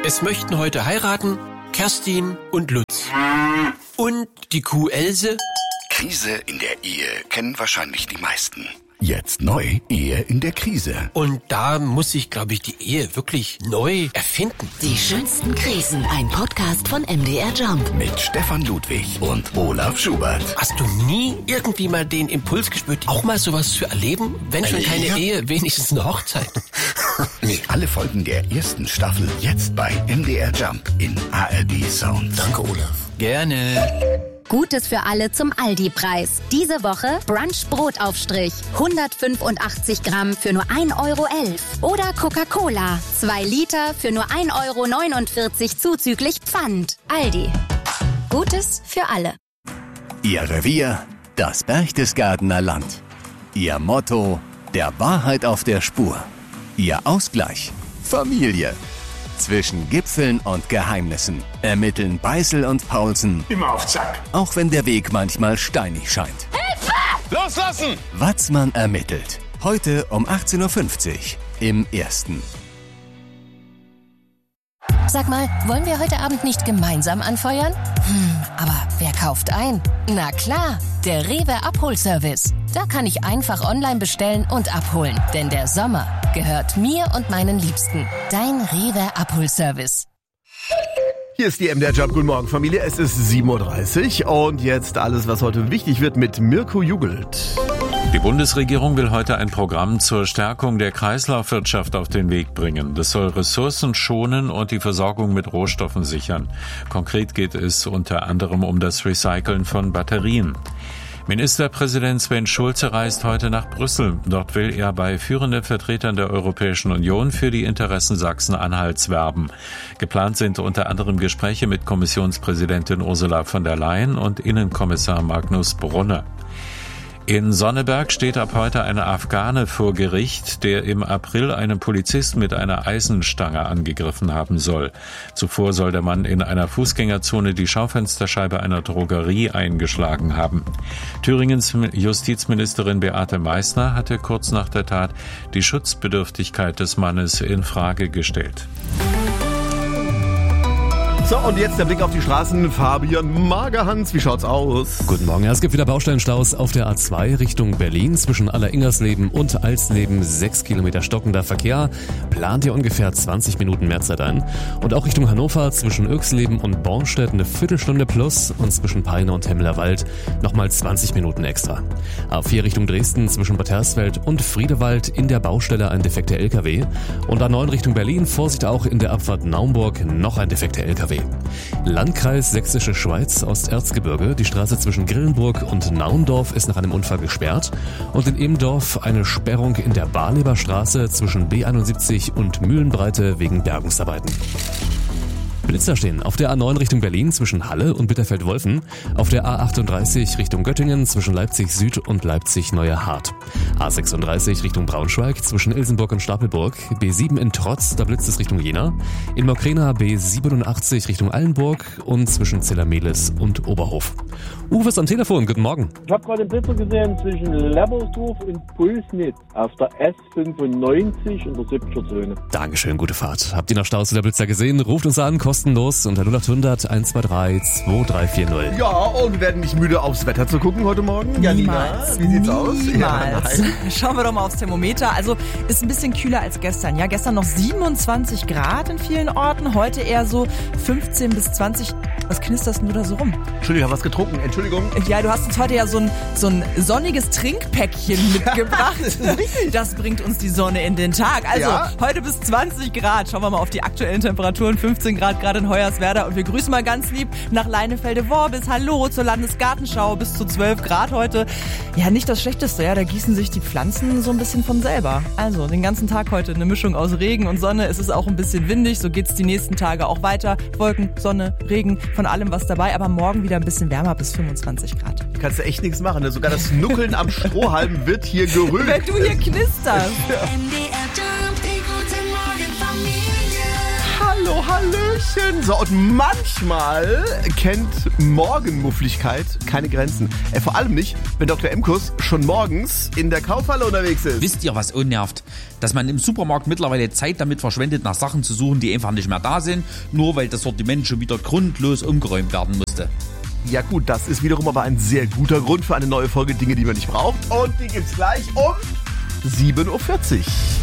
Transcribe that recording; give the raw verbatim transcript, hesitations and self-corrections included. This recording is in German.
Es möchten heute heiraten Kerstin und Lutz. Und die Kuh Else. Krise in der Ehe kennen wahrscheinlich die meisten. Jetzt neu, Ehe in der Krise. Und da muss sich, glaube ich, die Ehe wirklich neu erfinden. Die schönsten Krisen, ein Podcast von M D R Jump. Mit Stefan Ludwig und Olaf Schubert. Hast du nie irgendwie mal den Impuls gespürt, auch mal sowas zu erleben? Wenn schon keine ja. Ehe, wenigstens eine Hochzeit. Nee. Alle Folgen der ersten Staffel jetzt bei M D R Jump in A R D Sound. Danke, Olaf. Gerne. Gutes für alle zum Aldi-Preis. Diese Woche Brunch-Brotaufstrich. hundertfünfundachtzig Gramm für nur ein Euro elf. Oder Coca-Cola. zwei Liter für nur ein Euro neunundvierzig zuzüglich Pfand. Aldi. Gutes für alle. Ihr Revier, das Berchtesgadener Land. Ihr Motto, der Wahrheit auf der Spur. Ihr Ausgleich, Familie. Zwischen Gipfeln und Geheimnissen ermitteln Beißel und Paulsen. Immer auf Zack. Auch wenn der Weg manchmal steinig scheint. Hilfe! Loslassen! Watzmann ermittelt. Heute um achtzehn Uhr fünfzig im Ersten. Sag mal, wollen wir heute Abend nicht gemeinsam anfeuern? Hm, aber wer kauft ein? Na klar, der Rewe Abholservice. Da kann ich einfach online bestellen und abholen. Denn der Sommer gehört mir und meinen Liebsten. Dein Rewe Abholservice. Hier ist die M D R Jump. Guten Morgen, Familie. Es ist sieben Uhr dreißig und jetzt alles, was heute wichtig wird mit Mirko Jugelt. Die Bundesregierung will heute ein Programm zur Stärkung der Kreislaufwirtschaft auf den Weg bringen. Das soll Ressourcen schonen und die Versorgung mit Rohstoffen sichern. Konkret geht es unter anderem um das Recyceln von Batterien. Ministerpräsident Sven Schulze reist heute nach Brüssel. Dort will er bei führenden Vertretern der Europäischen Union für die Interessen Sachsen-Anhalts werben. Geplant sind unter anderem Gespräche mit Kommissionspräsidentin Ursula von der Leyen und Innenkommissar Magnus Brunner. In Sonneberg steht ab heute ein Afghane vor Gericht, der im April einen Polizisten mit einer Eisenstange angegriffen haben soll. Zuvor soll der Mann in einer Fußgängerzone die Schaufensterscheibe einer Drogerie eingeschlagen haben. Thüringens Justizministerin Beate Meißner hatte kurz nach der Tat die Schutzbedürftigkeit des Mannes in Frage gestellt. So, und jetzt der Blick auf die Straßen. Fabian Magerhans, wie schaut's aus? Guten Morgen. Ja, es gibt wieder Baustellenstaus auf der A zwei Richtung Berlin zwischen Aller-Ingersleben und Alsleben. Sechs Kilometer stockender Verkehr. Plant ihr ungefähr zwanzig Minuten mehr Zeit ein. Und auch Richtung Hannover zwischen Öxleben und Bornstedt eine Viertelstunde plus und zwischen Peine und Hemmelerwald nochmal zwanzig Minuten extra. A vier Richtung Dresden zwischen Bad Hersfeld und Friedewald in der Baustelle ein defekter L K W. Und A neun Richtung Berlin, Vorsicht auch in der Abfahrt Naumburg, noch ein defekter L K W. Landkreis Sächsische Schweiz, Osterzgebirge. Die Straße zwischen Grillenburg und Naundorf ist nach einem Unfall gesperrt. Und in Ebendorf eine Sperrung in der Barleberstraße zwischen B einundsiebzig und Mühlenbreite wegen Bergungsarbeiten. Blitzer stehen auf der A neun Richtung Berlin zwischen Halle und Bitterfeld-Wolfen, auf der A achtunddreißig Richtung Göttingen zwischen Leipzig Süd und Leipzig Neuerhardt, A sechsunddreißig Richtung Braunschweig zwischen Ilsenburg und Stapelburg, B sieben in Trotz, da blitzt es Richtung Jena, in Mokrena B siebenundachtzig Richtung Allenburg und zwischen Zellermehlis und Oberhof. Uwe ist am Telefon, guten Morgen. Ich habe gerade den Blitzer gesehen zwischen Lemmersdorf und Pulsnitz auf der S fünfundneunzig in der siebziger Zone. Dankeschön, gute Fahrt. Habt ihr noch Staus der Blitzer gesehen? Ruft uns an, kostenlos unter null acht hundert eins zwei drei zwei drei vier null. Ja, und wir werden nicht müde, aufs Wetter zu gucken heute Morgen. Janina, wie sieht's aus? Niemals. Ja, Schauen wir doch mal aufs Thermometer. Also ist ein bisschen kühler als gestern. Ja, gestern noch siebenundzwanzig Grad in vielen Orten. Heute eher so fünfzehn bis zwanzig. Was knisterst du da so rum? Entschuldigung, ich habe was getrunken. Entschuldigung. Ja, du hast uns heute ja so ein, so ein sonniges Trinkpäckchen mitgebracht. Das bringt uns die Sonne in den Tag. Also ja. Heute bis zwanzig Grad. Schauen wir mal auf die aktuellen Temperaturen. fünfzehn Grad gerade in Hoyerswerda. Und wir grüßen mal ganz lieb nach Leinefelde-Worbis. Hallo zur Landesgartenschau. Bis zu zwölf Grad heute. Ja, nicht das Schlechteste. Ja, da gießen sich die Pflanzen so ein bisschen von selber. Also den ganzen Tag heute eine Mischung aus Regen und Sonne. Es ist auch ein bisschen windig. So geht's die nächsten Tage auch weiter. Wolken, Sonne, Regen, von allem was dabei. Aber morgen wieder ein bisschen wärmer bis fünfundzwanzig Grad. Kannst du echt nichts machen. Ne? Sogar das Nuckeln am Strohhalm wird hier gerührt. Wenn du hier knisterst. Hallo, hallo. Hallöchen. So, und manchmal kennt Morgenmuffligkeit keine Grenzen. Äh, vor allem nicht, wenn Doktor Emkus schon morgens in der Kaufhalle unterwegs ist. Wisst ihr, was unnervt? Dass man im Supermarkt mittlerweile Zeit damit verschwendet, nach Sachen zu suchen, die einfach nicht mehr da sind, nur weil das Sortiment schon wieder grundlos umgeräumt werden musste. Ja gut, das ist wiederum aber ein sehr guter Grund für eine neue Folge Dinge, die man nicht braucht. Und die gibt's gleich um sieben Uhr vierzig.